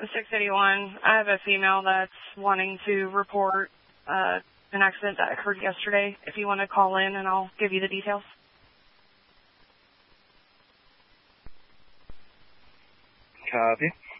681. I have a female that's wanting to report an accident that occurred yesterday. If you want to call in, and I'll give you the details. Copy.